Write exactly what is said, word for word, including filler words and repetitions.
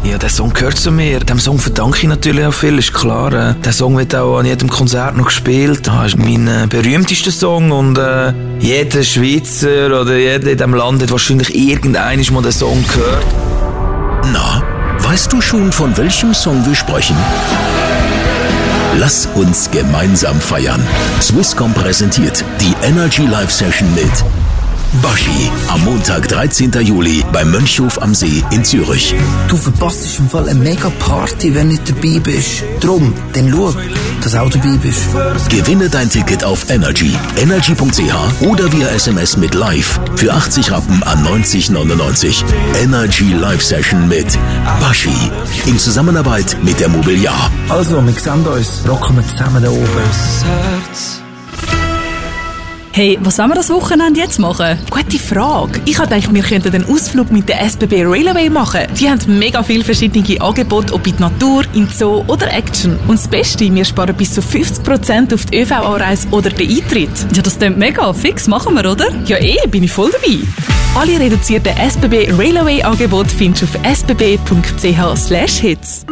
Ja, der Song gehört zu mir. Dem Song verdanke ich natürlich auch viel, ist klar. Äh, der Song wird auch an jedem Konzert noch gespielt. Das ist mein äh, berühmtester Song und äh, jeder Schweizer oder jeder in diesem Land hat wahrscheinlich irgendeinmal mal den Song gehört. Na, weißt du schon, von welchem Song wir sprechen? Lass uns gemeinsam feiern. Swisscom präsentiert die Energy Live Session mit Baschi am Montag, dreizehnten Juli beim Mönchhof am See in Zürich. Du verpasst im Fall eine mega Party, wenn du nicht dabei bist. Drum, dann schau, dass du auch dabei bist. Gewinne dein Ticket auf Energy, energy punkt c h oder via S M S mit Live für achtzig Rappen an neunzig neunundneunzig. Energy Live Session mit Baschi in Zusammenarbeit mit der Mobiliar. Also, wir sehen uns. Rocken wir zusammen da oben. Hey, was wollen wir das Wochenende jetzt machen? Gute Frage. Ich habe gedacht, wir könnten einen Ausflug mit der S B B Railway machen. Die haben mega viele verschiedene Angebote, ob in die Natur, in den Zoo oder Action. Und das Beste, wir sparen bis zu fünfzig Prozent auf die Ö V-Anreise oder den Eintritt. Ja, das klingt mega. Fix, machen wir, oder? Ja eh, bin ich voll dabei. Alle reduzierten S B B Railway Angebote findest du auf s b b punkt c h slash hits.